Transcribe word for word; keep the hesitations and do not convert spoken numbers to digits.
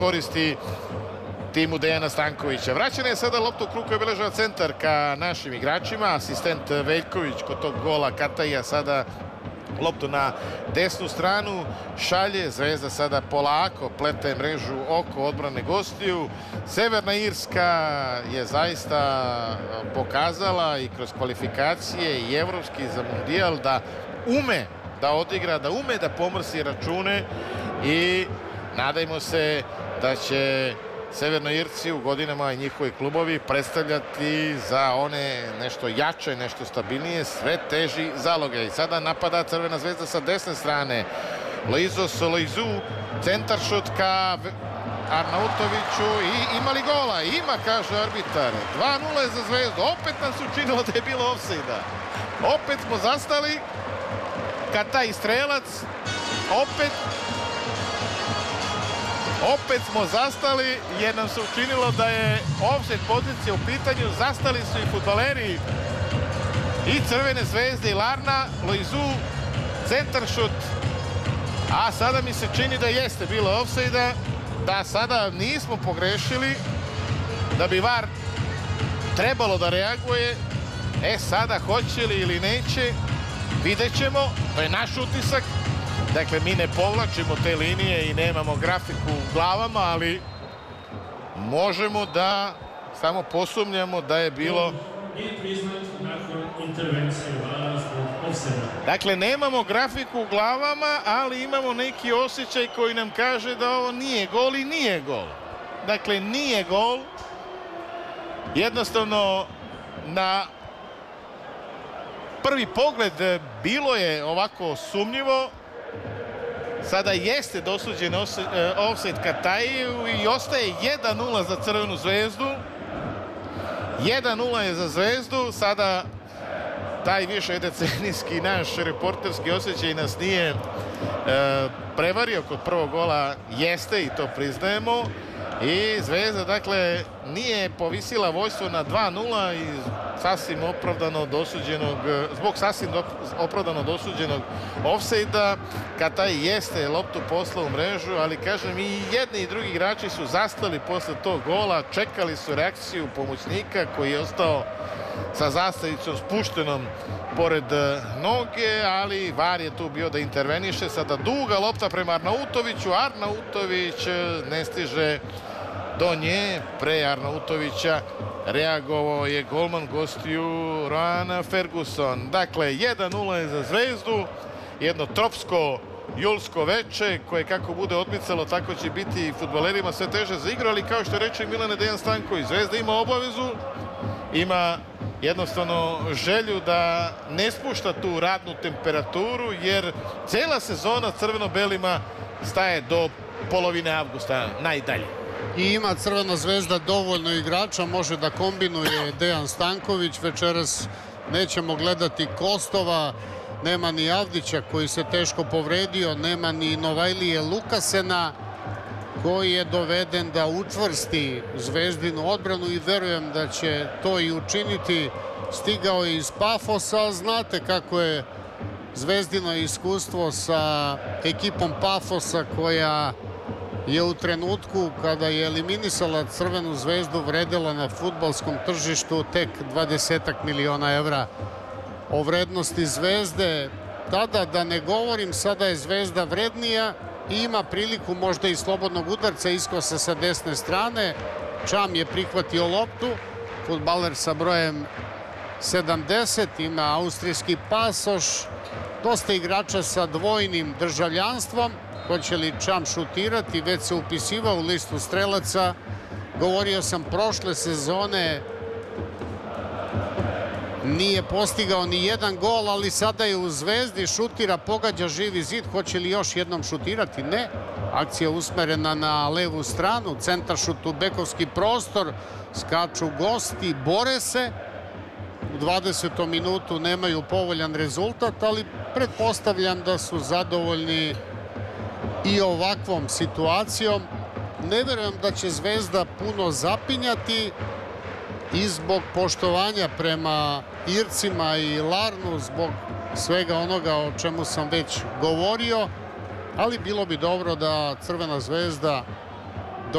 koristi timu Dejana Stankovića. Vraćena je sada lopta u krug koji obeležava centar ka našim igračima. Asistent Veljković kod tog gola Kataija sada loptu na desnu stranu šalje. Zvezda sada polako plete mrežu oko odbrane gostiju. Severna Irska je zaista pokazala i kroz kvalifikacije i evropski za mundijal da ume da odigra, da ume da pomrsi račune i nadajmo se da će Severnoirci u godinama i njihovi klubovi predstavljati za one nešto jače, nešto stabilnije, sve teži zaloge. I sada napada Crvena zvezda sa desne strane. Loizo Soloizu, centar šut ka Arnautoviću i ima li gola? Ima, kaže arbitar. dva nula je za Zvezdu. Opet nam se učinilo da je bilo ofsajda. Opet smo zastali kad taj strelac opet Opet smo zastali jer nam se učinilo da je ofsajd pozicija u pitanju. Zastali su i fudbaleri i Crvene zvezde i Larna. Loizu, centar šut. A sada mi se čini da jeste bilo ofsajda, da sada nismo pogrešili, da bi V A R trebalo da reaguje. E sada hoće li ili neće, vidjet ćemo. To je naš utisak. Dakle, mi ne povlačimo te linije i nemamo grafiku u glavama, ali možemo da samo posumnjamo da je bilo... Dakle, nemamo grafiku u glavama, ali imamo neki osjećaj koji nam kaže da ovo nije gol i nije gol. Dakle, nije gol. Jednostavno, na prvi pogled bilo je ovako sumnjivo. Sada jeste dosuđen ofsajd Kataiju i ostaje jedan nula za Crvenu zvezdu. jedan nula je za Zvezdu. Sada taj višedecenijski naš reporterski osjećaj nas nije e, prevario kod prvog gola. Jeste i to priznajemo. I Zvezda, dakle, nije povisila vođstvo na dva nula i sasvim opravdano dosuđenog, zbog sasvim opravdano dosuđenog ofsajda. Kataj jeste loptu poslao u mrežu, ali kažem i jedni i drugi igrači su zastali posle tog gola, čekali su reakciju pomoćnika koji je ostao sa zastavicom spuštenom pored noge, ali V A R je tu bio da interveniše. Sada duga lopta prema Arnautoviću. Arnautović ne stiže do nje. Pre Arnautovića reagovao je golman gostiju Rowan Ferguson. Dakle, jedan nula je za Zvezdu. Jedno tropsko julsko veče koje kako bude odmicalo, tako će biti i fudbalerima sve teže za igru, ali kao što reče Milane Dejan Stanković, Zvezda ima obavezu, ima jednostavno želju da ne spušta tu radnu temperaturu, jer cela sezona crveno-belima staje do polovine avgusta najdalje. I ima Crvena zvezda dovoljno igrača, može da kombinuje Dejan Stanković. Večeras nećemo gledati Kostova, nema ni Avdića koji se teško povredio, nema ni Novajlije Lukasena koji je doveden da učvrsti Zvezdinu odbranu i verujem da će to i učiniti. Stigao je iz Pafosa, znate kako je Zvezdino iskustvo sa ekipom Pafosa koja je u trenutku kada je eliminisala Crvenu zvezdu vredela na fudbalskom tržištu tek dvadesetak miliona evra. O vrednosti Zvezde tada da ne govorim, sada je Zvezda vrednija i ima priliku možda i slobodnog udarca iskosa sa desne strane. Čam je prihvatio loptu, fudbaler sa brojem sedamdeset, ima austrijski pasoš, dosta igrača sa dvojnim državljanstvom. Hoće li Čam šutirati? Već se upisivao u listu strelaca. Govorio sam prošle sezone nije postigao ni jedan gol, ali sada je u Zvezdi, šutira, pogađa živi zid. Hoće li još jednom šutirati? Ne. Akcija usmerena na levu stranu, centar šut u bekovski prostor, skaču gosti, bore se. U dvadesetom minutu nemaju povoljan rezultat, ali pretpostavljam da su zadovoljni i ovakvom situacijom. Ne verujem da će Zvezda puno zapinjati i zbog poštovanja prema Ircima i Larnu, zbog svega onoga o čemu sam već govorio, ali bilo bi dobro da Crvena zvezda